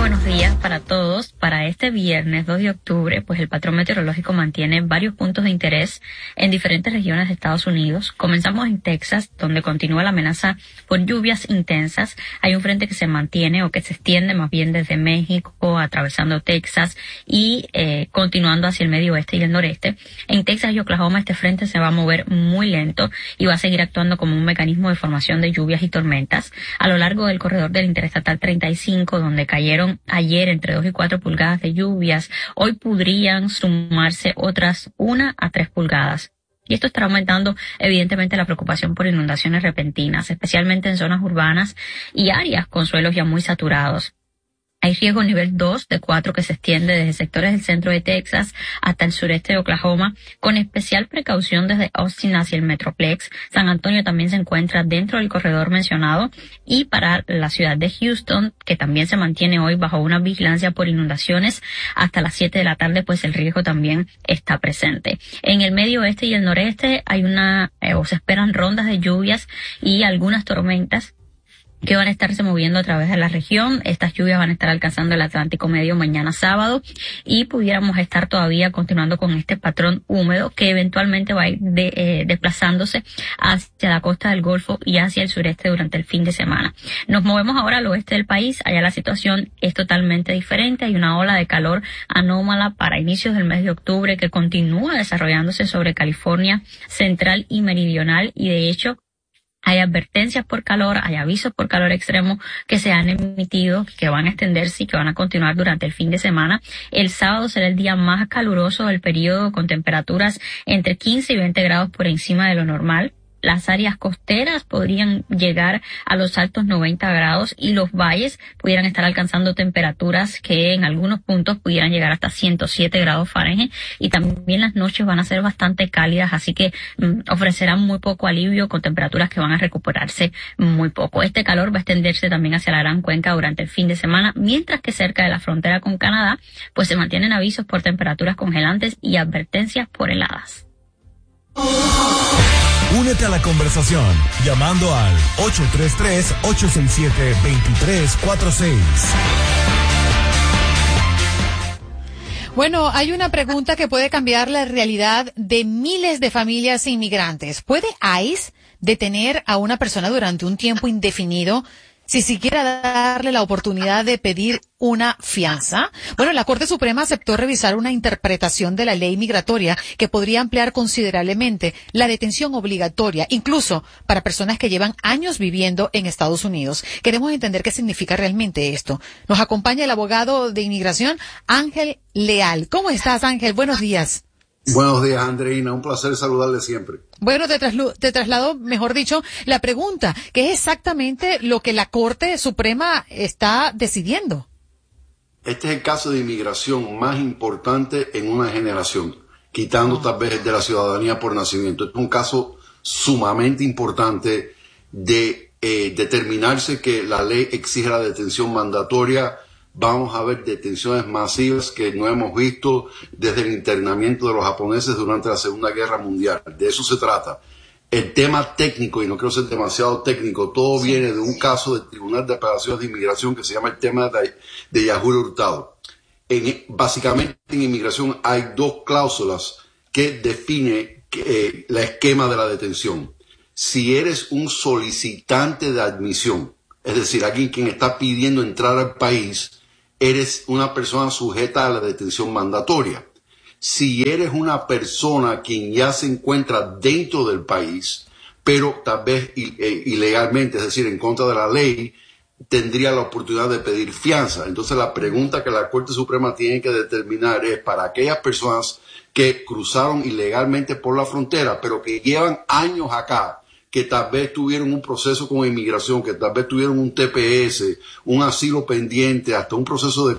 buenos días para todos. Para este viernes 2 de octubre, pues el patrón meteorológico mantiene varios puntos de interés en diferentes regiones de Estados Unidos. Comenzamos en Texas, donde continúa la amenaza por lluvias intensas. Hay un frente que se mantiene o que se extiende más bien desde México, atravesando Texas y continuando hacia el medio oeste y el noreste. En Texas y Oklahoma este frente se va a mover muy lento y va a seguir actuando como un mecanismo de formación de lluvias y tormentas. A lo largo del corredor del Interestatal 35, donde cayeron ayer entre 2 y 4 pulgadas de lluvias, hoy podrían sumarse otras 1 a 3 pulgadas. Y esto estará aumentando evidentemente la preocupación por inundaciones repentinas, especialmente en zonas urbanas y áreas con suelos ya muy saturados. Hay riesgo nivel 2 de 4 que se extiende desde sectores del centro de Texas hasta el sureste de Oklahoma, con especial precaución desde Austin hacia el Metroplex. San Antonio también se encuentra dentro del corredor mencionado, y para la ciudad de Houston, que también se mantiene hoy bajo una vigilancia por inundaciones hasta las 7 de la tarde, pues el riesgo también está presente. En el medio oeste y el noreste hay se esperan rondas de lluvias y algunas tormentas que van a estarse moviendo a través de la región. Estas lluvias van a estar alcanzando el Atlántico Medio mañana sábado y pudiéramos estar todavía continuando con este patrón húmedo que eventualmente va a ir desplazándose hacia la costa del Golfo y hacia el sureste durante el fin de semana. Nos movemos ahora al oeste del país. Allá la situación es totalmente diferente. Hay una ola de calor anómala para inicios del mes de octubre que continúa desarrollándose sobre California central y meridional, y de hecho hay advertencias por calor, hay avisos por calor extremo que se han emitido, que van a extenderse y que van a continuar durante el fin de semana. El sábado será el día más caluroso del periodo, con temperaturas entre 15 y 20 grados por encima de lo normal. Las áreas costeras podrían llegar a los altos 90 grados y los valles pudieran estar alcanzando temperaturas que en algunos puntos pudieran llegar hasta 107 grados Fahrenheit, y también las noches van a ser bastante cálidas, así que ofrecerán muy poco alivio, con temperaturas que van a recuperarse muy poco. Este calor va a extenderse también hacia la Gran Cuenca durante el fin de semana, mientras que cerca de la frontera con Canadá pues se mantienen avisos por temperaturas congelantes y advertencias por heladas. Únete a la conversación llamando al 833-867-2346. Bueno, hay una pregunta que puede cambiar la realidad de miles de familias inmigrantes. ¿Puede ICE detener a una persona durante un tiempo indefinido si siquiera darle la oportunidad de pedir una fianza? Bueno, la Corte Suprema aceptó revisar una interpretación de la ley migratoria que podría ampliar considerablemente la detención obligatoria, incluso para personas que llevan años viviendo en Estados Unidos. Queremos entender qué significa realmente esto. Nos acompaña el abogado de inmigración, Ángel Leal. ¿Cómo estás, Ángel? Buenos días. Buenos días, Andreina. Un placer saludarle siempre. Bueno, te traslado, mejor dicho, la pregunta, ¿qué es exactamente lo que la Corte Suprema está decidiendo? Este es el caso de inmigración más importante en una generación, quitando tal vez el de la ciudadanía por nacimiento. Este es un caso sumamente importante de determinarse que la ley exige la detención mandatoria. Vamos a ver detenciones masivas que no hemos visto desde el internamiento de los japoneses durante la Segunda Guerra Mundial. De eso se trata. El tema técnico, y no quiero ser demasiado técnico, todo viene de un caso del Tribunal de Apelaciones de Inmigración que se llama el tema de Yajuro Hurtado. Básicamente en inmigración hay 2 cláusulas que definen la esquema de la detención. Si eres un solicitante de admisión, es decir, alguien quien está pidiendo entrar al país, eres una persona sujeta a la detención mandatoria. Si eres una persona quien ya se encuentra dentro del país, pero tal vez ilegalmente, es decir, en contra de la ley, tendría la oportunidad de pedir fianza. Entonces la pregunta que la Corte Suprema tiene que determinar es para aquellas personas que cruzaron ilegalmente por la frontera, pero que llevan años acá, que tal vez tuvieron un proceso con inmigración, que tal vez tuvieron un TPS, un asilo pendiente, hasta un proceso de